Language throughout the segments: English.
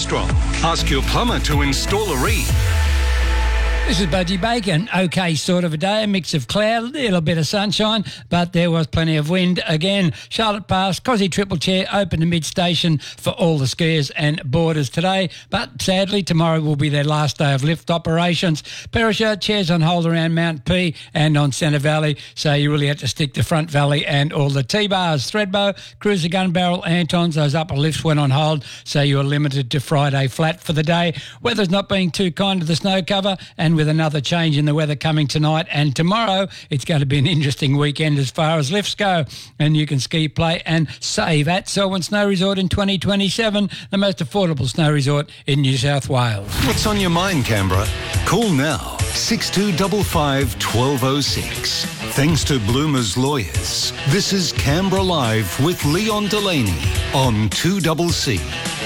Armstrong. Ask your plumber to install a reed. This is Budgie Bacon. Okay sort of a day, a mix of cloud, a little bit of sunshine, but there was plenty of wind again. Charlotte Pass, Cosy Triple Chair open to mid-station for all the skiers and boarders today, but sadly tomorrow will be their last day of lift operations. Perisher, chairs on hold around Mount P and on Centre Valley, so you really have to stick to Front Valley and all the T-bars. Threadbow, Cruiser Gun Barrel, Antons, those upper lifts went on hold, so you are limited to Friday flat for the day. Weather's not being too kind to the snow cover, and with another change in the weather coming tonight and tomorrow, it's going to be an interesting weekend as far as lifts go. And you can ski, play and save at Selwyn Snow Resort in 2027, the most affordable snow resort in New South Wales. What's on your mind, Canberra? Call now, 6255 1206. Thanks to Bloomer's Lawyers, this is Canberra Live with Leon Delaney on 2CC.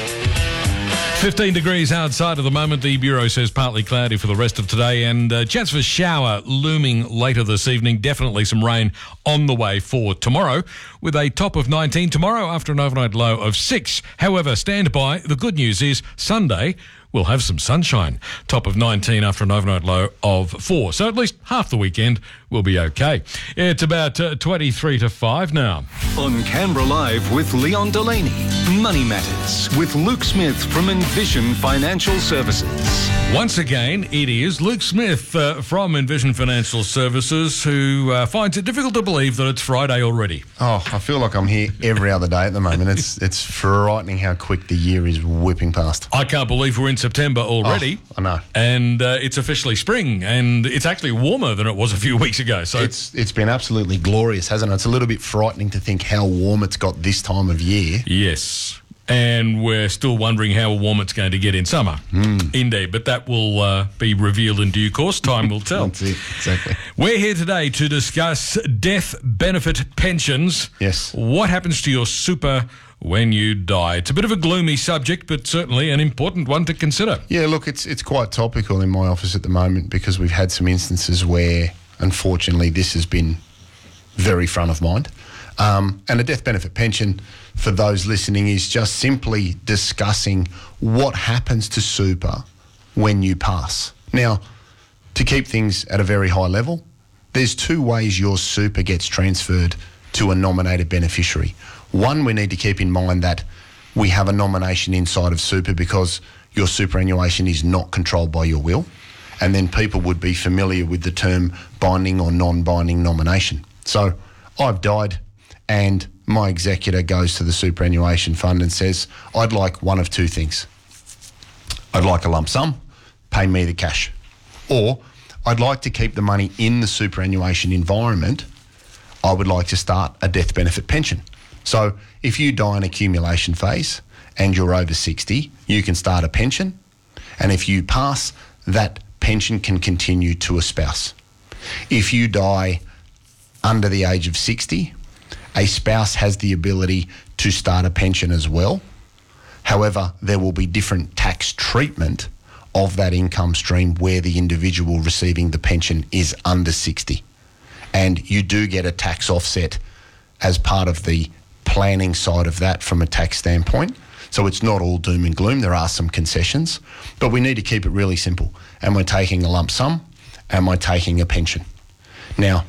15 degrees outside at the moment. The Bureau says partly cloudy for the rest of today and chance for a shower looming later this evening. Definitely some rain on the way for tomorrow with a top of 19 tomorrow after an overnight low of 6. However, stand by. The good news is Sunday we'll have some sunshine. Top of 19 after an overnight low of 4. So at least half the weekend will be okay. It's about 23 to 5 now. On Canberra Live with Leon Delaney, Money Matters with Luke Smith from Envision Financial Services. Once again, it is Luke Smith from Envision Financial Services who finds it difficult to believe that it's Friday already. Oh, I feel like I'm here every other day at the moment. It's frightening how quick the year is whipping past. I can't believe we're in September already. Oh, I know. And it's officially spring, and it's actually warmer than it was a few weeks ago. So it's been absolutely glorious, hasn't it? It's a little bit frightening to think how warm it's got this time of year. Yes. And we're still wondering how warm it's going to get in summer. Indeed, but that will be revealed in due course. Time will tell. That's it, exactly. We're here today to discuss death benefit pensions. Yes. What happens to your super when you die? It's a bit of a gloomy subject, but certainly an important one to consider. Yeah, look, it's quite topical in my office at the moment because we've had some instances where, unfortunately, this has been very front of mind. And a death benefit pension, for those listening, is just simply discussing what happens to super when you pass. Now, to keep things at a very high level, there's two ways your super gets transferred to a nominated beneficiary. One, we need to keep in mind that we have a nomination inside of super because your superannuation is not controlled by your will. And then people would be familiar with the term binding or non-binding nomination. So I've died and my executor goes to the superannuation fund and says, I'd like one of two things. I'd like a lump sum, pay me the cash. Or I'd like to keep the money in the superannuation environment. I would like to start a death benefit pension. So if you die in accumulation phase and you're over 60, you can start a pension. And if you pass, that pension can continue to a spouse. If you die under the age of 60, a spouse has the ability to start a pension as well. However, there will be different tax treatment of that income stream where the individual receiving the pension is under 60. And you do get a tax offset as part of the planning side of that from a tax standpoint. So it's not all doom and gloom. There are some concessions, but we need to keep it really simple. Am I taking a lump sum? Am I taking a pension? Now,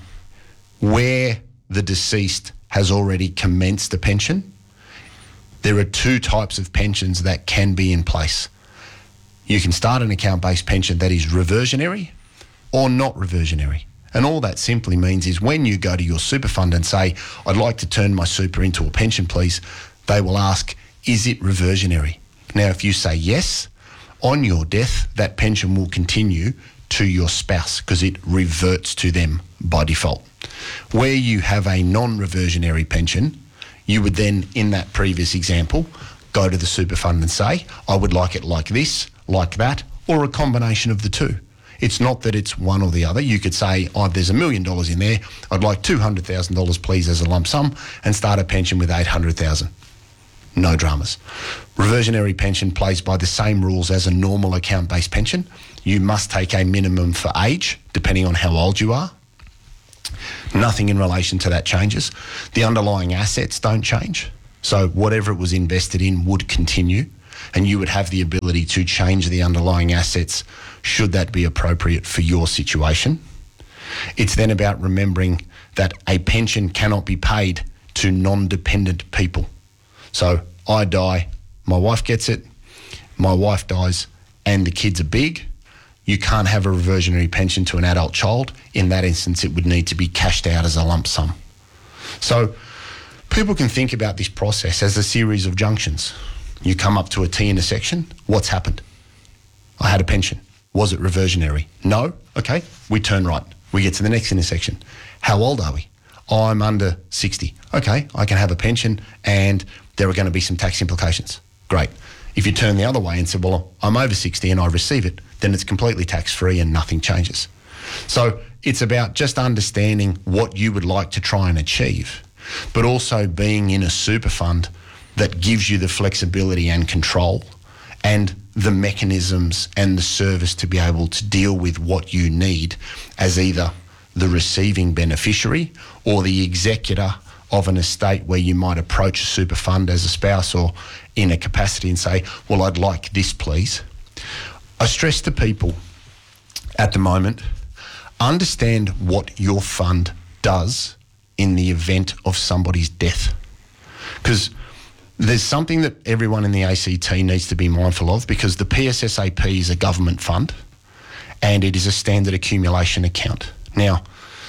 where the deceased has already commenced a pension, there are two types of pensions that can be in place. You can start an account-based pension that is reversionary or not reversionary. And all that simply means is when you go to your super fund and say, I'd like to turn my super into a pension, please, they will ask, is it reversionary? Now, if you say yes, on your death, that pension will continue to your spouse because it reverts to them by default. Where you have a non-reversionary pension, you would then, in that previous example, go to the super fund and say, I would like it like this, like that, or a combination of the two. It's not that it's one or the other. You could say, oh, there's $1 million in there. I'd like $200,000 please as a lump sum and start a pension with $800,000. No dramas. Reversionary pension plays by the same rules as a normal account-based pension. You must take a minimum for age, depending on how old you are. Nothing in relation to that changes. The underlying assets don't change. So whatever it was invested in would continue. and you would have the ability to change the underlying assets should that be appropriate for your situation. It's then about remembering that a pension cannot be paid to non-dependent people. So I die, my wife gets it, my wife dies, and the kids are big. You can't have a reversionary pension to an adult child. In that instance, it would need to be cashed out as a lump sum. So people can think about this process as a series of junctions. You come up to a T intersection. What's happened? I had a pension. Was it reversionary? No. Okay. We turn right. We get to the next intersection. How old are we? I'm under 60. Okay. I can have a pension and there are going to be some tax implications. Great. If you turn the other way and say, well, I'm over 60 and I receive it, then it's completely tax-free and nothing changes. So it's about just understanding what you would like to try and achieve, but also being in a super fund that gives you the flexibility and control and the mechanisms and the service to be able to deal with what you need as either the receiving beneficiary or the executor of an estate where you might approach a super fund as a spouse or in a capacity and say, well, I'd like this, please. I stress to people at the moment, understand what your fund does in the event of somebody's death. Because there's something that everyone in the ACT needs to be mindful of, because the PSSAP is a government fund and it is a standard accumulation account. Now,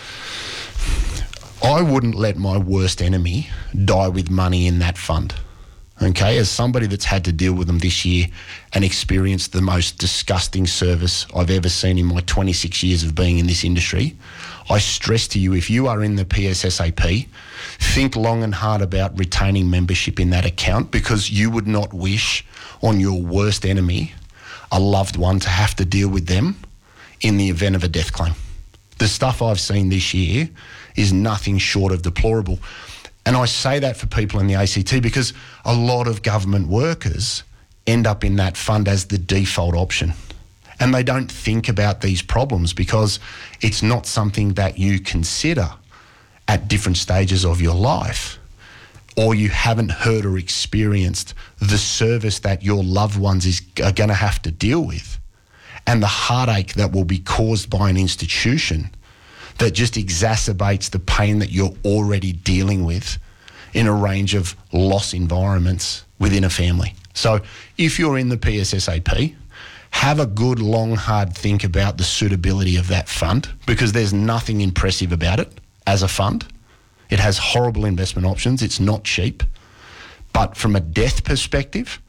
I wouldn't let my worst enemy die with money in that fund. Okay, as somebody that's had to deal with them this year and experienced the most disgusting service I've ever seen in my 26 years of being in this industry, I stress to you, if you are in the PSSAP, think long and hard about retaining membership in that account, because you would not wish on your worst enemy, a loved one, to have to deal with them in the event of a death claim. The stuff I've seen this year is nothing short of deplorable. And I say that for people in the ACT because a lot of government workers end up in that fund as the default option. And they don't think about these problems because it's not something that you consider at different stages of your life, or you haven't heard or experienced the service that your loved ones are going to have to deal with, and the heartache that will be caused by an institution that just exacerbates the pain that you're already dealing with in a range of loss environments within a family. So if you're in the PSSAP, have a good, long, hard think about the suitability of that fund, because there's nothing impressive about it as a fund. It has horrible investment options. It's not cheap. But from a death perspective,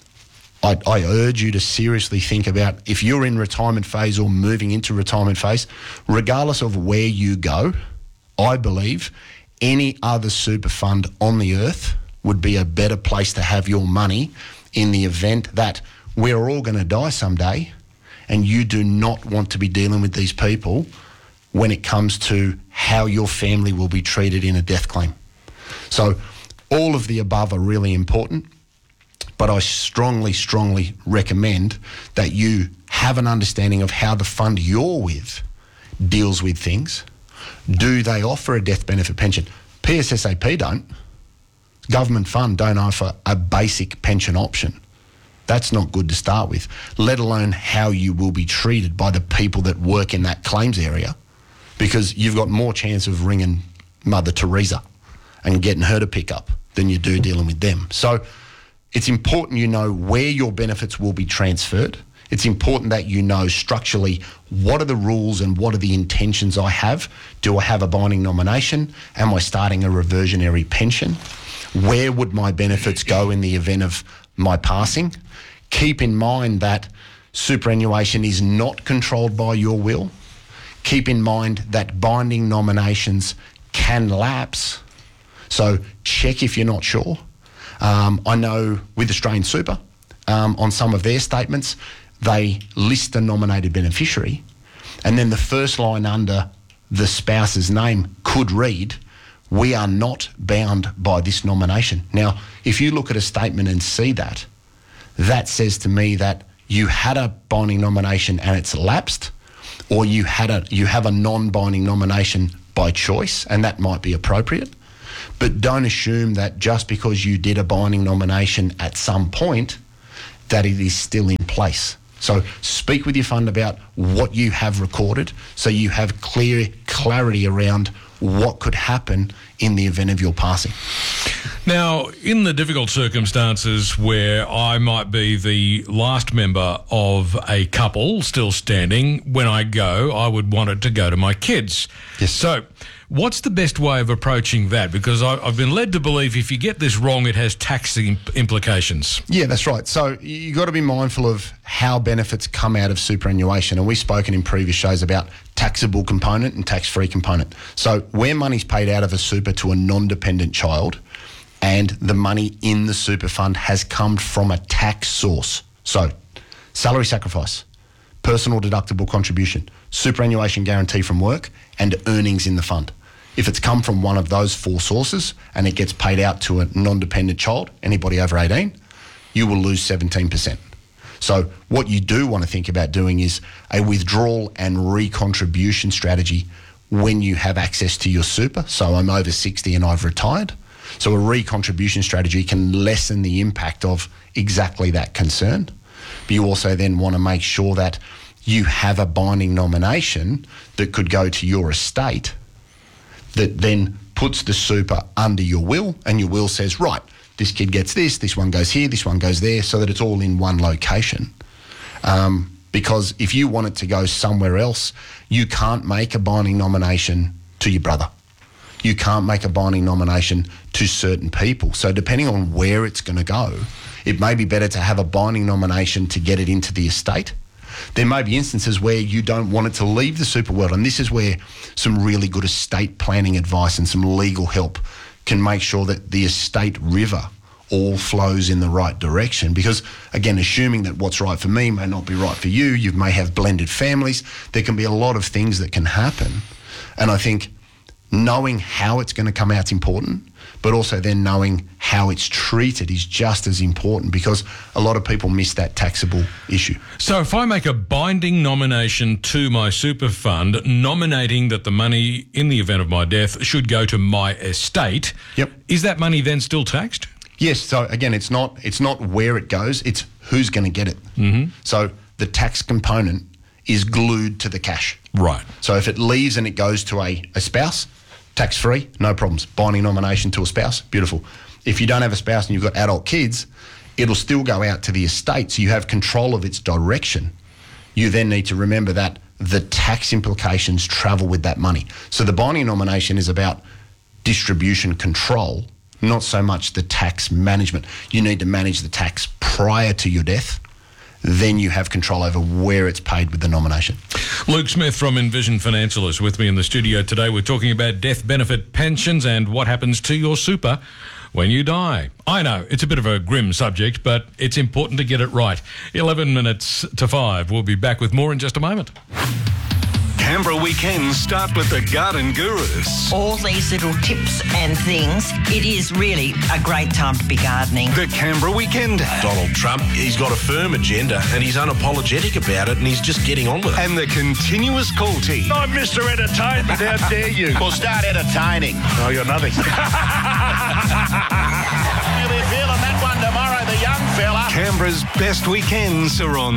I urge you to seriously think about, if you're in retirement phase or moving into retirement phase, regardless of where you go, I believe any other super fund on the earth would be a better place to have your money in the event that we're all going to die someday, and you do not want to be dealing with these people when it comes to how your family will be treated in a death claim. So all of the above are really important. But I strongly, strongly recommend that you have an understanding of how the fund you're with deals with things. Do they offer a death benefit pension? PSSAP don't. Government fund don't offer a basic pension option. That's not good to start with, let alone how you will be treated by the people that work in that claims area, because you've got more chance of ringing Mother Teresa and getting her to pick up than you do dealing with them. So it's important you know where your benefits will be transferred. It's important that you know structurally what are the rules and what are the intentions I have. Do I have a binding nomination? Am I starting a reversionary pension? Where would my benefits go in the event of my passing? Keep in mind that superannuation is not controlled by your will. Keep in mind that binding nominations can lapse. So check if you're not sure. I know with Australian Super, on some of their statements, they list a nominated beneficiary, and then the first line under the spouse's name could read, "We are not bound by this nomination." Now, if you look at a statement and see that, that says to me that you had a binding nomination and it's lapsed, or you have a non-binding nomination by choice, and that might be appropriate. But don't assume that just because you did a binding nomination at some point, that it is still in place. So speak with your fund about what you have recorded so you have clarity around what could happen in the event of your passing. Now, in the difficult circumstances where I might be the last member of a couple still standing, when I go, I would want it to go to my kids. Yes. So what's the best way of approaching that? Because I've been led to believe if you get this wrong, it has tax implications. Yeah, that's right. So you've got to be mindful of how benefits come out of superannuation. And we've spoken in previous shows about taxable component and tax-free component. So where money's paid out of a super to a non-dependent child and the money in the super fund has come from a tax source. So salary sacrifice, personal deductible contribution, superannuation guarantee from work and earnings in the fund. If it's come from one of those four sources and it gets paid out to a non-dependent child, anybody over 18, you will lose 17%. So what you do want to think about doing is a withdrawal and recontribution strategy when you have access to your super. So I'm over 60 and I've retired. So a recontribution strategy can lessen the impact of exactly that concern. But you also then want to make sure that you have a binding nomination that could go to your estate that then puts the super under your will, and your will says, right, this kid gets this one goes here, this one goes there, so that it's all in one location. Because if you want it to go somewhere else, you can't make a binding nomination to your brother. You can't make a binding nomination to certain people. So depending on where it's going to go, it may be better to have a binding nomination to get it into the estate. There may be instances where you don't want it to leave the super world, and this is where some really good estate planning advice and some legal help can make sure that the estate river all flows in the right direction. Because, again, assuming that what's right for me may not be right for you, you may have blended families, there can be a lot of things that can happen. And I think knowing how it's going to come out is important, but also then knowing how it's treated is just as important, because a lot of people miss that taxable issue. So if I make a binding nomination to my super fund, nominating that the money in the event of my death should go to my estate, Yep. Is that money then still taxed? Yes. So again, it's not where it goes, it's who's going to get it. Mm-hmm. So the tax component is glued to the cash. Right. So if it leaves and it goes to a spouse, tax-free, no problems. Binding nomination to a spouse, beautiful. If you don't have a spouse and you've got adult kids, it'll still go out to the estate, so you have control of its direction. You then need to remember that the tax implications travel with that money. So the binding nomination is about distribution control, not so much the tax management. You need to manage the tax prior to your death. Then you have control over where it's paid with the nomination. Luke Smith from Envision Financial is with me in the studio today. We're talking about death benefit pensions and what happens to your super when you die. I know, it's a bit of a grim subject, but it's important to get it right. 11 minutes to 5. We'll be back with more in just a moment. Canberra weekends start with the Garden Gurus. All these little tips and things, it is really a great time to be gardening. The Canberra Weekend. Donald Trump, he's got a firm agenda and he's unapologetic about it and he's just getting on with it. And the continuous call team. I'm Mr. Entertainment, how dare you? Well, start entertaining. Oh, you're nothing. You'll be feeling that one tomorrow, the young fella. Canberra's best weekends are on